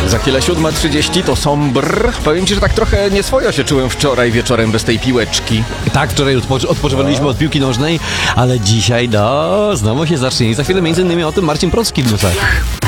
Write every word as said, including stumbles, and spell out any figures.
Za chwilę siódma trzydzieści to Sombr. Powiem ci, że tak trochę nieswojo się czułem wczoraj wieczorem bez tej piłeczki. Tak, wczoraj odpoczy- odpoczywaliśmy od piłki nożnej, ale dzisiaj, no, znowu się zacznie. I za chwilę między innymi o tym Marcin Procki w newsach.